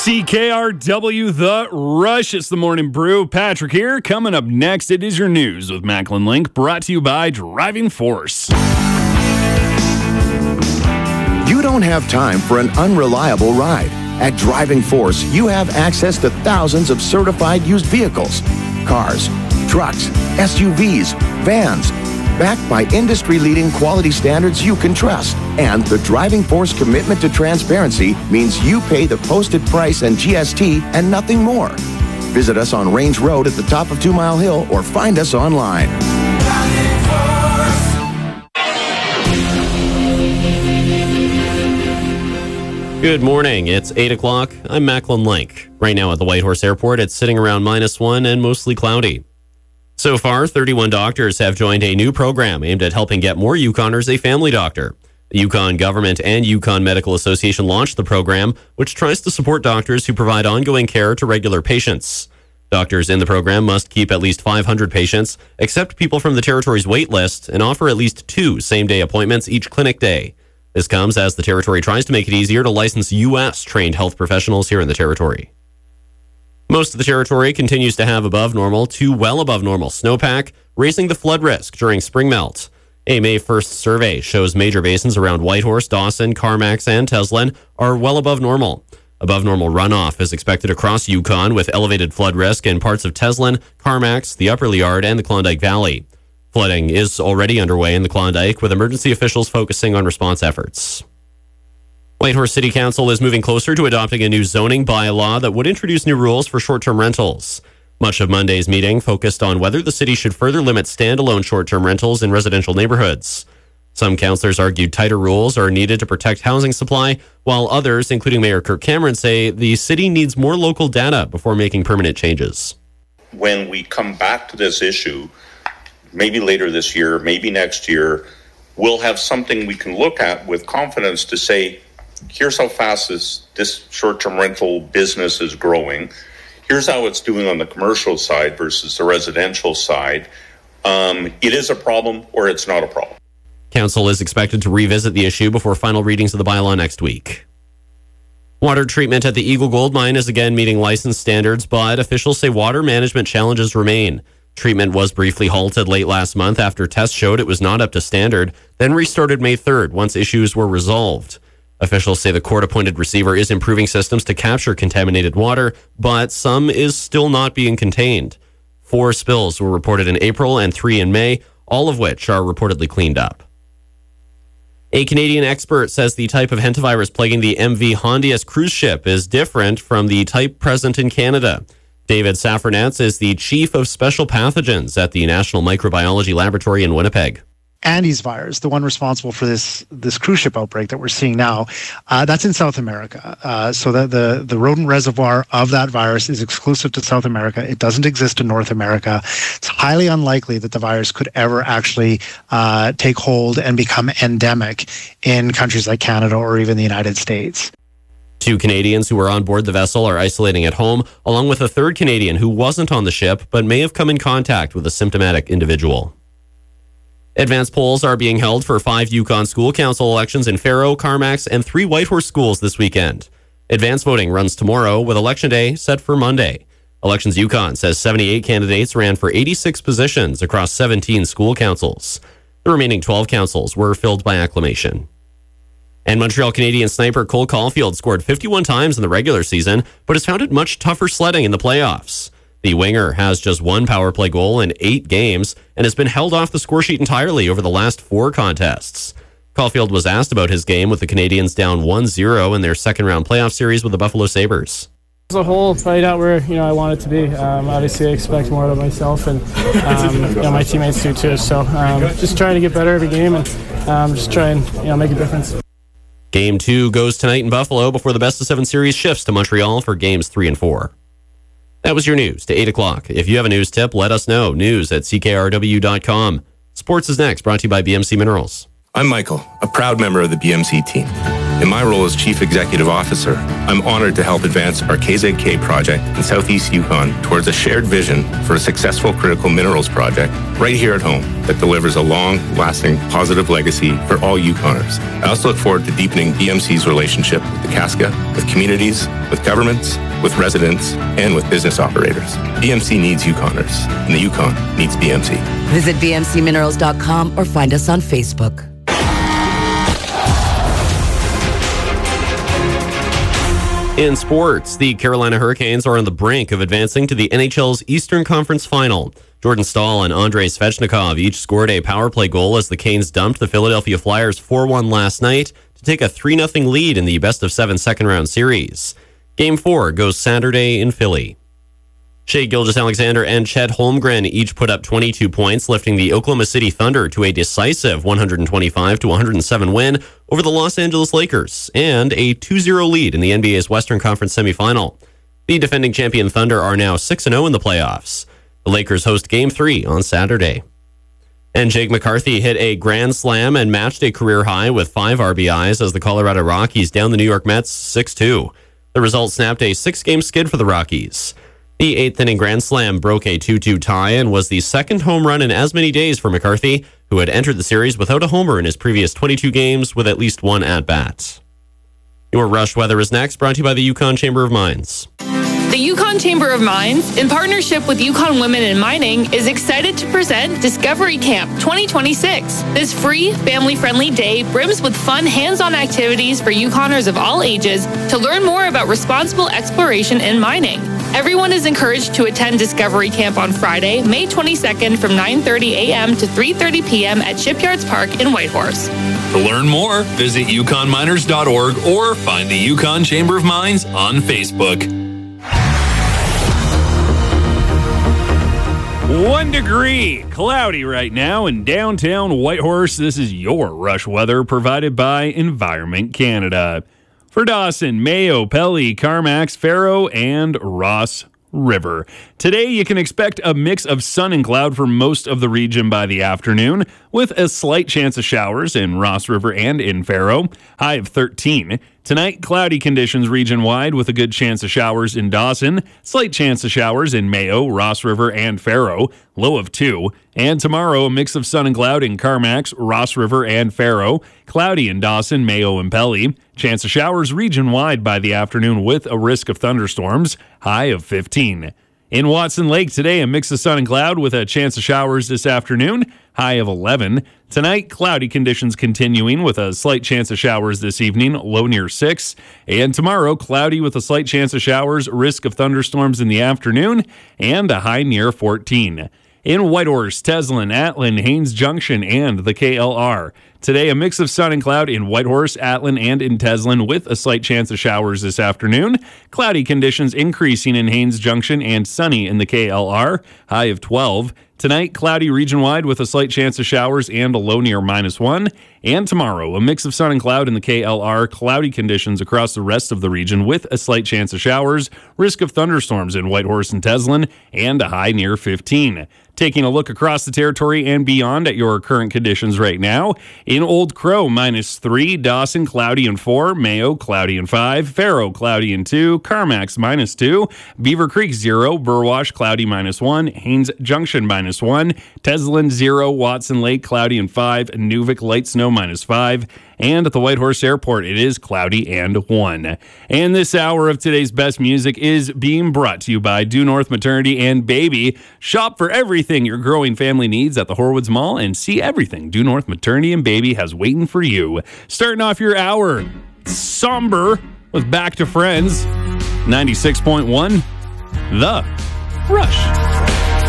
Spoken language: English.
CKRW The Rush. It's the Morning Brew. Patrick here. Coming up next, it is your news with Macklin Link, brought to you by Driving Force. You don't have time for an unreliable ride. At Driving Force, you have access to thousands of certified used vehicles, cars, trucks, SUVs, vans, backed by industry-leading quality standards you can trust. And the Driving Force commitment to transparency means you pay the posted price and GST and nothing more. Visit us on Range Road at the top of 2 Mile Hill or find us online. Good morning. It's 8 o'clock. I'm Macklin Link. Right now at the Whitehorse Airport, it's sitting around -1 and mostly cloudy. So far, 31 doctors have joined a new program aimed at helping get more Yukoners a family doctor. The Yukon Government and Yukon Medical Association launched the program, which tries to support doctors who provide ongoing care to regular patients. Doctors in the program must keep at least 500 patients, accept people from the territory's wait list, and offer at least 2 same-day appointments each clinic day. This comes as the territory tries to make it easier to license U.S.-trained health professionals here in the territory. Most of the territory continues to have above normal to well above normal snowpack, raising the flood risk during spring melt. A May 1st survey shows major basins around Whitehorse, Dawson, Carmacks, and Teslin are well above normal. Above normal runoff is expected across Yukon with elevated flood risk in parts of Teslin, Carmacks, the Upper Liard, and the Klondike Valley. Flooding is already underway in the Klondike, with emergency officials focusing on response efforts. Whitehorse City Council is moving closer to adopting a new zoning bylaw that would introduce new rules for short-term rentals. Much of Monday's meeting focused on whether the city should further limit standalone short-term rentals in residential neighborhoods. Some councillors argued tighter rules are needed to protect housing supply, while others, including Mayor Kirk Cameron, say the city needs more local data before making permanent changes. When we come back to this issue, maybe later this year, maybe next year, we'll have something we can look at with confidence to say, here's how fast this short-term rental business is growing. Here's how it's doing on the commercial side versus the residential side. It is a problem or it's not a problem. Council is expected to revisit the issue before final readings of the bylaw next week. Water treatment at the Eagle Gold Mine is again meeting license standards, but officials say water management challenges remain. Treatment was briefly halted late last month after tests showed it was not up to standard, then restarted May 3rd once issues were resolved. Officials say the court-appointed receiver is improving systems to capture contaminated water, but some is still not being contained. 4 spills were reported in April and 3 in May, all of which are reportedly cleaned up. A Canadian expert says the type of hantavirus plaguing the MV Hondias cruise ship is different from the type present in Canada. David Safranatz is the chief of special pathogens at the National Microbiology Laboratory in Winnipeg. Andes virus, the one responsible for this cruise ship outbreak that we're seeing now, that's in South America. So the rodent reservoir of that virus is exclusive to South America. It doesn't exist in North America. It's highly unlikely that the virus could ever actually take hold and become endemic in countries like Canada or even the United States. 2 Canadians who were on board the vessel are isolating at home, along with a 3rd Canadian who wasn't on the ship but may have come in contact with a symptomatic individual. Advanced polls are being held for 5 Yukon School Council elections in Faro, Carmacks, and 3 Whitehorse schools this weekend. Advanced voting runs tomorrow, with Election Day set for Monday. Elections Yukon says 78 candidates ran for 86 positions across 17 school councils. The remaining 12 councils were filled by acclamation. And Montreal Canadian sniper Cole Caulfield scored 51 times in the regular season, but has found it much tougher sledding in the playoffs. The winger has just 1 power play goal in 8 games and has been held off the scoresheet entirely over the last 4 contests. Caulfield was asked about his game with the Canadians down 1-0 in their second-round playoff series with the Buffalo Sabres. As a whole, probably not where I want it to be. Obviously, I expect more of myself and my teammates do too. So just trying to get better every game and just try and make a difference. Game 2 goes tonight in Buffalo before the best-of-7 series shifts to Montreal for games 3 and 4. That was your news to 8 o'clock. If you have a news tip, let us know. News@ckrw.com. Sports is next, brought to you by BMC Minerals. I'm Michael, a proud member of the BMC team. In my role as Chief Executive Officer, I'm honored to help advance our KZK project in Southeast Yukon towards a shared vision for a successful critical minerals project right here at home that delivers a long-lasting positive legacy for all Yukoners. I also look forward to deepening BMC's relationship with the Casca, with communities, with governments, with residents, and with business operators. BMC needs Yukoners, and the Yukon needs BMC. Visit bmcminerals.com or find us on Facebook. In sports, the Carolina Hurricanes are on the brink of advancing to the NHL's Eastern Conference Final. Jordan Staal and Andrei Svechnikov each scored a power play goal as the Canes dumped the Philadelphia Flyers 4-1 last night to take a 3-0 lead in the best-of-7 second-round series. Game 4 goes Saturday in Philly. Shea Gilgeous-Alexander and Chet Holmgren each put up 22 points, lifting the Oklahoma City Thunder to a decisive 125-107 win over the Los Angeles Lakers and a 2-0 lead in the NBA's Western Conference semifinal. The defending champion Thunder are now 6-0 in the playoffs. The Lakers host Game 3 on Saturday. And Jake McCarthy hit a grand slam and matched a career high with 5 RBIs as the Colorado Rockies downed the New York Mets 6-2. The result snapped a 6-game skid for the Rockies. The 8th-inning grand slam broke a 2-2 tie and was the second home run in as many days for McCarthy, who had entered the series without a homer in his previous 22 games with at least one at-bat. Your Rush Weather is next, brought to you by the Yukon Chamber of Mines. The Yukon Chamber of Mines, in partnership with Yukon Women in Mining, is excited to present Discovery Camp 2026. This free, family-friendly day brims with fun, hands-on activities for Yukoners of all ages to learn more about responsible exploration in mining. Everyone is encouraged to attend Discovery Camp on Friday, May 22nd from 9:30 a.m. to 3:30 p.m. at Shipyards Park in Whitehorse. To learn more, visit yukonminers.org or find the Yukon Chamber of Mines on Facebook. 1 degree, cloudy right now in downtown Whitehorse. This is your Rush Weather provided by Environment Canada. For Dawson, Mayo, Pelly, Carmax, Faro, and Ross River. Today, you can expect a mix of sun and cloud for most of the region by the afternoon, with a slight chance of showers in Ross River and in Faro, high of 13. Tonight, cloudy conditions region-wide with a good chance of showers in Dawson, slight chance of showers in Mayo, Ross River, and Faro, low of 2. And tomorrow, a mix of sun and cloud in Carmax, Ross River, and Faro, cloudy in Dawson, Mayo, and Pelly. Chance of showers region-wide by the afternoon with a risk of thunderstorms, high of 15. In Watson Lake today, a mix of sun and cloud with a chance of showers this afternoon, high of 11. Tonight, cloudy conditions continuing with a slight chance of showers this evening, low near 6. And tomorrow, cloudy with a slight chance of showers, risk of thunderstorms in the afternoon, and a high near 14. In Whitehorse, Teslin, Atlin, Haines Junction, and the KLR. Today, a mix of sun and cloud in Whitehorse, Atlin, and in Teslin with a slight chance of showers this afternoon. Cloudy conditions increasing in Haines Junction and sunny in the KLR, high of 12. Tonight, cloudy region-wide with a slight chance of showers and a low near -1. And tomorrow, a mix of sun and cloud in the KLR, cloudy conditions across the rest of the region with a slight chance of showers, risk of thunderstorms in Whitehorse and Teslin, and a high near 15. Taking a look across the territory and beyond at your current conditions right now. In Old Crow, -3, Dawson, cloudy and 4, Mayo, cloudy and 5, Faro, cloudy and 2, Carmax, -2, Beaver Creek, 0, Burwash, cloudy, -1, Haines Junction, -1, Teslin, 0, Watson Lake, cloudy and 5, Nuvik, light snow, -5, and at the Whitehorse Airport, it is cloudy and 1. And this hour of today's best music is being brought to you by Due North Maternity and Baby. Shop for everything your growing family needs at the Horwoods Mall and see everything Due North Maternity and Baby has waiting for you. Starting off your hour, somber with Back to Friends, 96.1, The Rush.